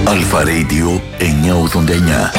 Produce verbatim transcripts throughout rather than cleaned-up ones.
Αλφα Radio εννιακόσια ογδόντα εννιά.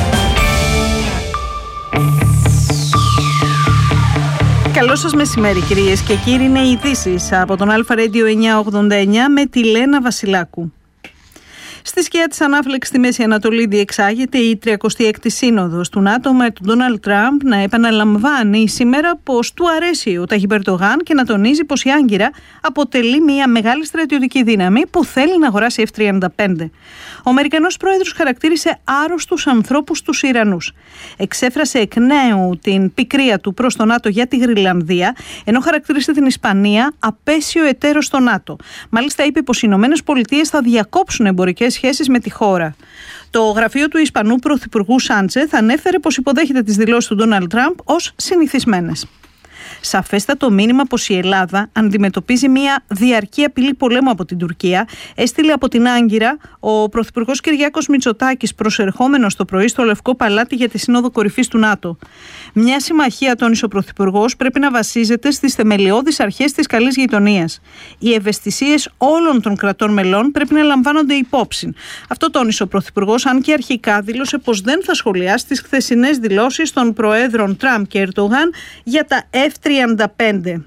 Καλό σας μεσημέρι κυρίες και κύριοι, είναι οι ειδήσεις από τον Αλφα Radio εννιακόσια ογδόντα εννιά με τη Λένα Βασιλάκου. Στη σκιά της ανάφλεξης στη Μέση Ανατολή διεξάγεται η τριακοστή έκτη Σύνοδος του ΝΑΤΟ με τον Ντόναλντ Τραμπ να επαναλαμβάνει σήμερα πως του αρέσει ο Ταγιπ Ερντογάν και να τονίζει πως η Άγκυρα αποτελεί μια μεγάλη στρατιωτική δύναμη που θέλει να αγοράσει εφ τριάντα πέντε. Ο Αμερικανός πρόεδρος χαρακτήρισε άρρωστους ανθρώπους τους Ιρανούς. Εξέφρασε εκ νέου την πικρία του προς το ΝΑΤΟ για τη Γροιλανδία, ενώ χαρακτήρισε την Ισπανία απέσιο εταίρο στο ΝΑΤΟ. Μάλιστα είπε πως οι Ηνωμένες Πολιτείες θα διακόψουν εμπορικές σχέσεις με τη χώρα. Το γραφείο του Ισπανού Πρωθυπουργού Σάντσεθ ανέφερε πως υποδέχεται τις δηλώσεις του Ντόναλντ Τραμπ ως συνηθισμένες. Σαφέστατο μήνυμα πως η Ελλάδα αντιμετωπίζει μια διαρκή απειλή πολέμου από την Τουρκία έστειλε από την Άγκυρα ο Πρωθυπουργός Κυριάκος Μητσοτάκης, προσερχόμενος το πρωί στο Λευκό Παλάτι για τη Σύνοδο Κορυφής του ΝΑΤΟ. Μια συμμαχία, τόνισε ο Πρωθυπουργός, πρέπει να βασίζεται στις θεμελιώδεις αρχές της καλής γειτονίας. Οι ευαισθησίες όλων των κρατών μελών πρέπει να λαμβάνονται υπόψη. Αυτό τόνισε ο Πρωθυπουργός, αν και αρχικά δήλωσε πως δεν θα σχολιάσει τις χθεσινές δηλώσεις των Προέδρων Τραμπ και Ερντογάν για τα εφ τριάντα πέντε.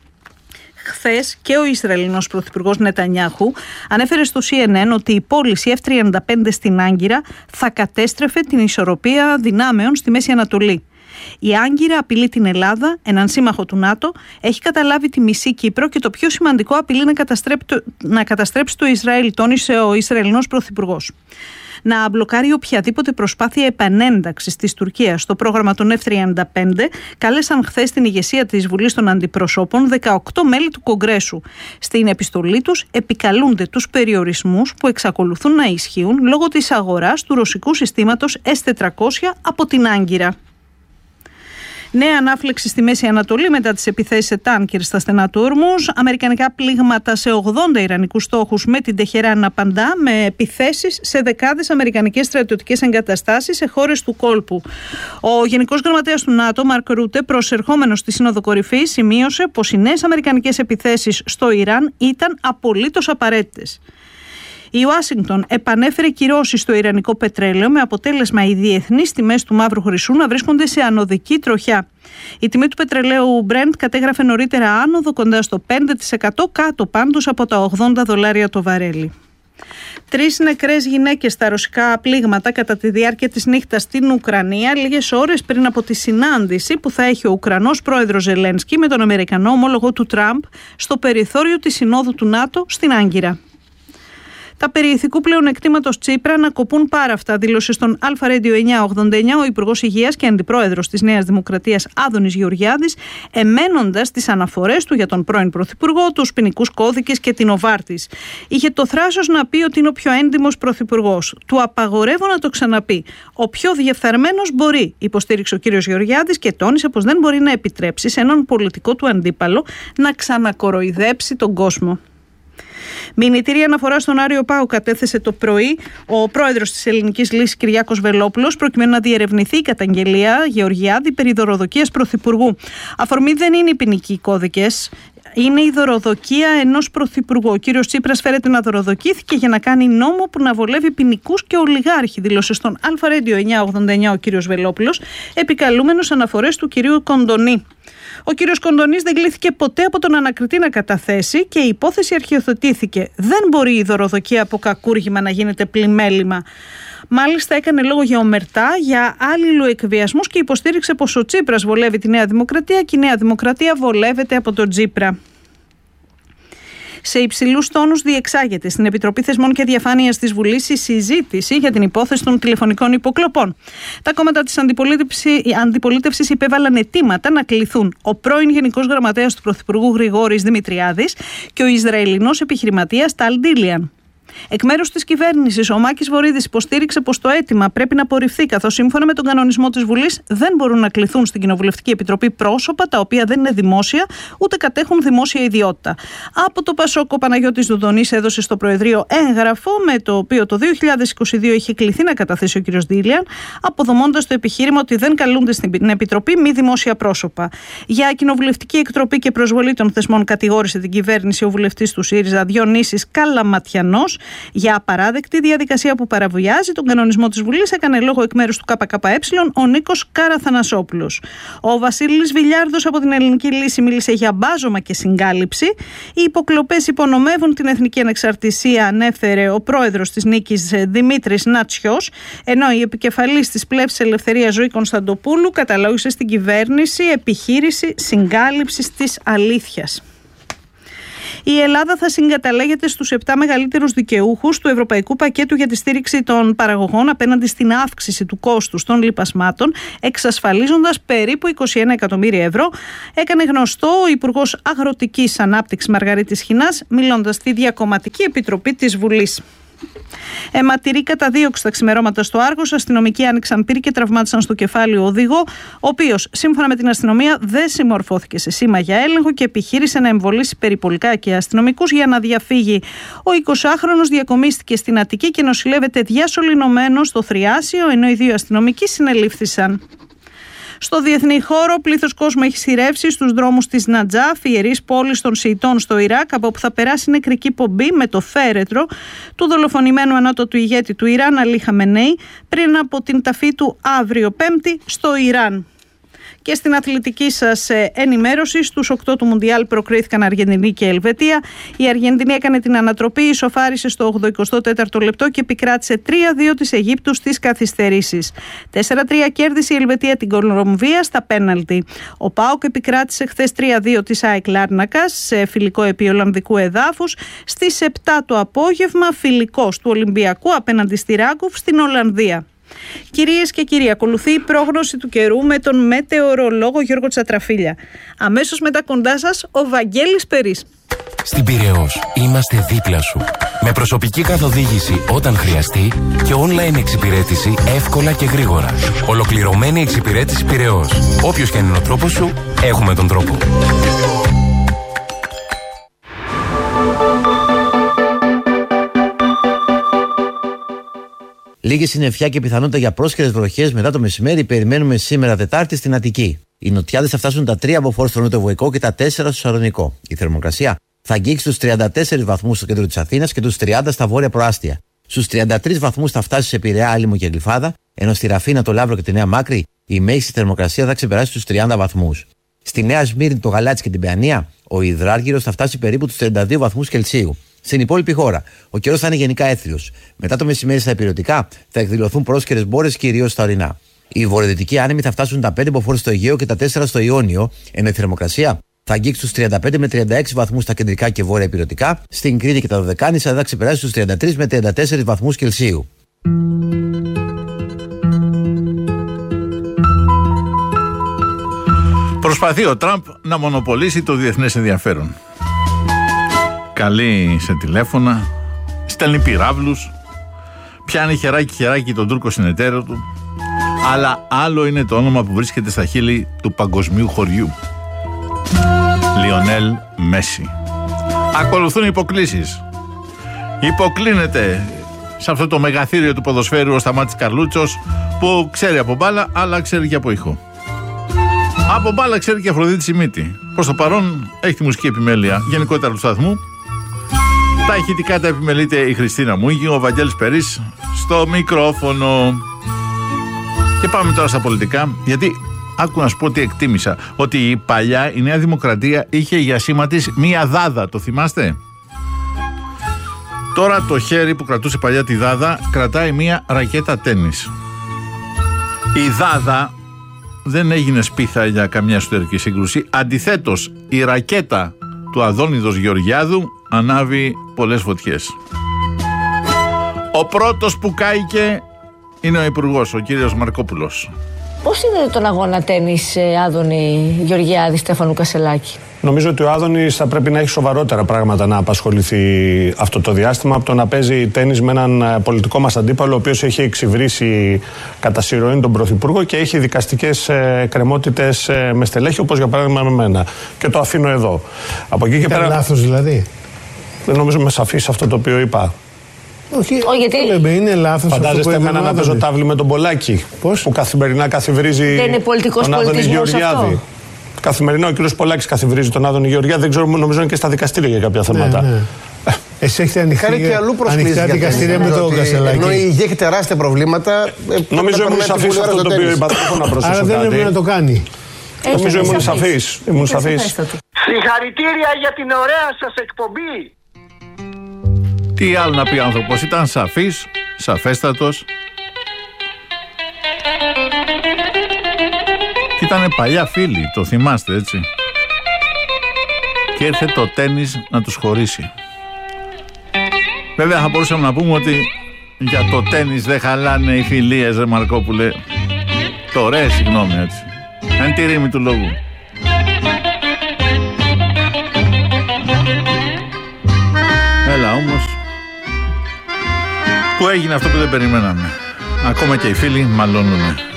Χθες και ο Ισραηλινός Πρωθυπουργός Νετανιάχου ανέφερε στο σι εν εν ότι η πώληση εφ τριάντα πέντε στην Άγκυρα θα κατέστρεφε την ισορροπία δυνάμεων στη Μέση Ανατολή. Η Άγκυρα απειλεί την Ελλάδα, έναν σύμμαχο του ΝΑΤΟ, έχει καταλάβει τη μισή Κύπρο και το πιο σημαντικό, απειλεί να καταστρέψει το, να καταστρέψει το Ισραήλ, τόνισε ο Ισραηλινός Πρωθυπουργός. Να μπλοκάρει οποιαδήποτε προσπάθεια επανένταξης της Τουρκίας στο πρόγραμμα των εφ τριάντα πέντε, κάλεσαν χθες την ηγεσία της Βουλής των Αντιπροσώπων δεκαοκτώ μέλη του Κογκρέσου. Στην επιστολή τους επικαλούνται τους περιορισμούς που εξακολουθούν να ισχύουν λόγω της αγοράς του ρωσικού συστήματος ες τετρακόσια από την Άγκυρα. Νέα ανάφλεξη στη Μέση Ανατολή μετά τις επιθέσεις σε τάνκερ στα στενά του Ορμούζ. Αμερικανικά πλήγματα σε ογδόντα ιρανικούς στόχους με την Τεχεράν να απαντά με επιθέσεις σε δεκάδες αμερικανικές στρατιωτικές εγκαταστάσεις σε χώρες του κόλπου. Ο Γενικός Γραμματέας του ΝΑΤΟ, Μαρκ Ρούτε, προσερχόμενος στη Σύνοδο Κορυφής, σημείωσε πως οι νέες αμερικανικές επιθέσεις στο Ιράν ήταν απολύτως απαραίτητες. Η Ουάσιγκτον επανέφερε κυρώσεις στο ιρανικό πετρέλαιο με αποτέλεσμα οι διεθνείς τιμές του μαύρου χρυσού να βρίσκονται σε ανωδική τροχιά. Η τιμή του πετρελαίου Brent κατέγραφε νωρίτερα άνοδο κοντά στο πέντε τοις εκατό, κάτω πάντως από τα ογδόντα δολάρια το βαρέλι. Τρεις νεκρές γυναίκες στα ρωσικά πλήγματα κατά τη διάρκεια της νύχτας στην Ουκρανία, λίγες ώρες πριν από τη συνάντηση που θα έχει ο Ουκρανός πρόεδρος Ζελένσκι με τον Αμερικανό ομόλογο του Τραμπ στο περιθώριο της Συνόδου του ΝΑΤΟ στην Άγκυρα. Τα περί ηθικού πλεονεκτήματος Τσίπρα να κοπούν πάρα αυτά, δήλωσε στον Αλφα Radio εννιακόσια ογδόντα εννιά ο Υπουργός Υγείας και Αντιπρόεδρος της Νέας Δημοκρατίας Άδωνης Γεωργιάδης, εμένοντας τις αναφορές του για τον πρώην Πρωθυπουργό, τους ποινικούς κώδικες και την Οβάρτης. Είχε το θράσος να πει ότι είναι ο πιο έντιμος πρωθυπουργός. Του απαγορεύω να το ξαναπεί. Ο πιο διεφθαρμένος μπορεί, υποστήριξε ο κύριος Γεωργιάδης και τόνισε πως δεν μπορεί να επιτρέψει σε έναν πολιτικό του αντίπαλο να ξανακοροϊδέψει τον κόσμο. Μηνυτήρια αναφορά στον Άριο Πάγο κατέθεσε το πρωί ο πρόεδρος της Ελληνικής Λύσης Κυριάκος Βελόπουλος, προκειμένου να διερευνηθεί η καταγγελία Γεωργιάδη περί δωροδοκίας πρωθυπουργού. Αφορμή δεν είναι οι ποινικοί κώδικες, είναι η δωροδοκία ενός πρωθυπουργού. Ο κύριος Τσίπρας φέρεται να δωροδοκήθηκε για να κάνει νόμο που να βολεύει ποινικούς και ολιγάρχη, δήλωσε στον Αλφα Radio εννιακόσια ογδόντα εννιά ο κύριος Βελόπουλος, επικαλούμενος αναφορές του κυρίου Κοντονή. Ο κύριος Κοντονής δεν κλήθηκε ποτέ από τον ανακριτή να καταθέσει και η υπόθεση αρχιοθετήθηκε. Δεν μπορεί η δωροδοκία από κακούργημα να γίνεται πλημέλημα. Μάλιστα έκανε λόγο για ομερτά, για αλληλοεκβιασμούς και υποστήριξε πως ο Τσίπρας βολεύει τη Νέα Δημοκρατία και η Νέα Δημοκρατία βολεύεται από τον Τσίπρα. Σε υψηλούς τόνους διεξάγεται στην Επιτροπή Θεσμών και Διαφάνειας της Βουλής η συζήτηση για την υπόθεση των τηλεφωνικών υποκλοπών. Τα κόμματα της αντιπολίτευσης υπέβαλαν αιτήματα να κληθούν ο πρώην Γενικός Γραμματέας του Πρωθυπουργού Γρηγόρης Δημητριάδης και ο Ισραηλινός επιχειρηματίας Ταλ Ντίλιαν. Εκ μέρους της κυβέρνησης, ο Μάκης Βορίδης υποστήριξε πως το αίτημα πρέπει να απορριφθεί, καθώς σύμφωνα με τον κανονισμό της Βουλής δεν μπορούν να κληθούν στην Κοινοβουλευτική Επιτροπή πρόσωπα τα οποία δεν είναι δημόσια ούτε κατέχουν δημόσια ιδιότητα. Από το Πασόκ, ο Παναγιώτης Δουδονής έδωσε στο Προεδρείο έγγραφο με το οποίο το δύο χιλιάδες είκοσι δύο είχε κληθεί να καταθέσει ο κ. Ντίλιαν, αποδομώντας το επιχείρημα ότι δεν καλούνται στην Επιτροπή μη δημόσια πρόσωπα. Για κοινοβουλευτική εκτροπή και προσβολή των θεσμών κατηγόρησε την κυβέρνηση ο βουλευτής του ΣΥΡΙΖΑ Διονύσης Καλαματιανός Για απαράδεκτη διαδικασία που παραβιάζει τον κανονισμό της Βουλής έκανε λόγο εκ μέρους του ΚΚΕ ο Νίκος Καραθανασόπουλος. Ο Βασίλης Βιλιάρδος από την Ελληνική Λύση μίλησε για μπάζωμα και συγκάλυψη. Οι υποκλοπές υπονομεύουν την εθνική ανεξαρτησία, ανέφερε ο πρόεδρος της Νίκης Δημήτρης Νατσιός, ενώ η επικεφαλής της Πλεύσης Ελευθερίας Ζωή Κωνσταντοπούλου καταλόγησε στην κυβέρνηση επιχείρηση συγκάλυψης της αλήθειας. Η Ελλάδα θα συγκαταλέγεται στους επτά μεγαλύτερους δικαιούχους του Ευρωπαϊκού Πακέτου για τη στήριξη των παραγωγών απέναντι στην αύξηση του κόστους των λιπασμάτων, εξασφαλίζοντας περίπου είκοσι ένα εκατομμύρια ευρώ, έκανε γνωστό ο Υπουργός Αγροτικής Ανάπτυξης Μαργαρίτης Χινάς, μιλώντας στη Διακομματική Επιτροπή της Βουλής. Αιματηρή καταδίωξη στα ξημερώματα στο Άργος, αστυνομικοί άνοιξαν πύρη και τραυμάτισαν στο κεφάλι ο οδηγό, ο οποίος, σύμφωνα με την αστυνομία, δεν συμμορφώθηκε σε σήμα για έλεγχο και επιχείρησε να εμβολήσει περιπολικά και αστυνομικούς για να διαφύγει. Ο εικοσάχρονος διακομίστηκε στην Αττική και νοσηλεύεται διασωληνωμένος στο Θριάσιο, ενώ οι δύο αστυνομικοί συνελήφθησαν. Στο διεθνή χώρο, πλήθος κόσμου έχει σειρεύσει στους δρόμους της Νατζάφ, ιερής πόλης των Σιητών στο Ιράκ, από όπου θα περάσει νεκρική πομπή με το φέρετρο του δολοφονημένου ανώτατου ηγέτη του Ιράν, Αλί Χαμενέι, πριν από την ταφή του αύριο Πέμπτη στο Ιράν. Και στην αθλητική σας ενημέρωση, στους οκτώ του Μουντιάλ προκρίθηκαν Αργεντινή και Ελβετία. Η Αργεντινή έκανε την ανατροπή, ισοφάρισε στο ογδοηκοστό τέταρτο λεπτό και επικράτησε τρία δύο της Αιγύπτου στις καθυστερήσεις. τέσσερα τρία κέρδισε η Ελβετία την Κολομβία στα πέναλτι. Ο ΠΑΟΚ επικράτησε χθες τρία δύο της ΑΕΚ Λάρνακας σε φιλικό επί Ολλανδικού εδάφους. Στις επτά το απόγευμα, φιλικός του Ολυμπιακού απέναντι στη Ράγκουφ στην Ολλανδία. Κυρίες και κύριοι, ακολουθεί η πρόγνωση του καιρού με τον μετεωρολόγο Γιώργο Τσατραφίλια. Αμέσως μετά κοντά σας ο Βαγγέλης Περής. Στην Πειραιώς είμαστε δίπλα σου. Με προσωπική καθοδήγηση όταν χρειαστεί και online εξυπηρέτηση εύκολα και γρήγορα. Ολοκληρωμένη εξυπηρέτηση Πειραιώς. Όποιος και αν είναι ο τρόπος σου, έχουμε τον τρόπο. Λίγη συννεφιά και πιθανότητα για πρόσχερες βροχές μετά το μεσημέρι περιμένουμε σήμερα Τετάρτη στην Αττική. Οι νοτιάδες θα φτάσουν τα τρία μποφόρ στο νοτιοβοϊκό και τα τέσσερα στο Σαλονικό. Η θερμοκρασία θα αγγίξει τους τριάντα τέσσερις βαθμούς στο κέντρο της Αθήνας και τους τριάντα στα βόρεια προάστια. Στους τριάντα τρεις βαθμούς θα φτάσει σε Πειραιά, Άλυμο και Γλυφάδα, ενώ στη Ραφίνα, το Λαύρο και τη Νέα Μάκρη η μέγιστη θερμοκρασία θα ξεπεράσει τους τριάντα βαθμούς. Στη Νέα Σμύρνη, το Γαλάτσι και την Παιανία, ο υδράργυρος θα φτάσει περίπου τους τριάντα δύο βαθμούς Κελσίου. Στην υπόλοιπη χώρα, ο καιρός θα είναι γενικά έθριος. Μετά το μεσημέρι στα υπηρετικά θα εκδηλωθούν πρόσχερες μπόρες κυρίως στα ορεινά. Οι βορειοδυτικοί άνεμοι θα φτάσουν τα πέντε μποφόρ στο Αιγαίο και τα τέσσερα στο Ιόνιο, ενώ η θερμοκρασία θα αγγίξει τους τριάντα πέντε με τριάντα έξι βαθμούς στα κεντρικά και βόρεια υπηρετικά. Στην Κρήτη και τα Δωδεκάνησα θα ξεπεράσει τους τριάντα τρεις με τριάντα τέσσερις βαθμούς Κελσίου. Προσπαθεί ο Τραμπ να μονοπολίσει το διεθνές ενδιαφέρον. Καλεί σε τηλέφωνα, στέλνει πυράβλους, πιάνει χεράκι χεράκι τον Τούρκο συνεταίρο του, αλλά άλλο είναι το όνομα που βρίσκεται στα χείλη του παγκοσμίου χωριού. Λιονέλ Μέση. Ακολουθούν υποκλήσεις. Υποκλίνεται σε αυτό το μεγαθύριο του ποδοσφαίρου ο Σταμάτης Καρλούτσος, που ξέρει από μπάλα αλλά ξέρει και από ήχο. Από μπάλα ξέρει και Αφροδίτη Σιμίτη. Προς το παρόν έχει τη μουσική επιμέλεια γενικότερα του σταθμού. Τα ηχητικά τα επιμελείται η Χριστίνα Μούγη, ο Βαγγέλης Περής στο μικρόφωνο. Και πάμε τώρα στα πολιτικά, γιατί άκου να σου πω τι εκτίμησα. Ότι η παλιά η Νέα Δημοκρατία είχε για σήμα της μία δάδα, το θυμάστε? Τώρα το χέρι που κρατούσε παλιά τη δάδα κρατάει μία ρακέτα τένις. Η δάδα δεν έγινε σπίθα για καμιά εσωτερική σύγκρουση. Αντιθέτως, η ρακέτα του Αδόνιδος Γεωργιάδου ανάβει πολλές φωτιές. Ο πρώτος που κάηκε είναι ο Υπουργός, ο κύριος Μαρκόπουλος. Πώς είδατε τον αγώνα τένις Άδωνη Γεωργιάδη Στέφανου Κασελάκη? Νομίζω ότι ο Άδωνης θα πρέπει να έχει σοβαρότερα πράγματα να απασχοληθεί αυτό το διάστημα από το να παίζει τένις με έναν πολιτικό μας αντίπαλο, ο οποίος έχει εξυβρίσει κατά συρροήν τον Πρωθυπουργό και έχει δικαστικές κρεμότητες με στελέχη, όπως για παράδειγμα με μένα. Και το αφήνω εδώ. Από εκεί και πέρα. Λάθος δηλαδή. Δεν νομίζω με σαφής αυτό το οποίο είπα. Όχι, oh, γιατί... λέμε, είναι λάθος. Φαντάζεστε εμένα να παίζω τάβλη με τον Πολάκη. Πώς? Που καθημερινά καθιβρίζει δεν είναι πολιτικός τον Άδωνη Γεωργιάδη. Καθημερινά ο κύριος Πολάκης καθιβρίζει τον Άδωνη Γεωργιάδη. Δεν ξέρω, νομίζω είναι και στα δικαστήρια για κάποια θέματα. Ναι, ναι. Εσύ έχετε ανοιχτή, κάνει και αλλού προσκλήσεις ανοιχτά δικαστήρια με τον Κασελάκη. Ενώ η υγεία έχει τεράστια προβλήματα. Νομίζω ήμουν σαφής αυτό το οποίο είπατε. Να προσθέσω Άρα δεν έπρεπε να το κάνει. Νομίζω ήμουν σαφής. Ήμουν σαφής. Συγχαρητήρια για την ωραία σας εκπομπή. Τι άλλο να πει ο άνθρωπος, ήταν σαφής, σαφέστατος. Και ήταν παλιά φίλοι, το θυμάστε έτσι. Και ήρθε το τένις να τους χωρίσει. Βέβαια θα μπορούσαμε να πούμε ότι για το τένις δεν χαλάνε οι φιλίες, ρε Μαρκόπουλε. Το ρε, συγγνώμη έτσι. Είναι τη ρήμη του λόγου. Έλα όμως, που έγινε αυτό που δεν περιμέναμε. Ακόμα και οι φίλοι μαλώνουνε.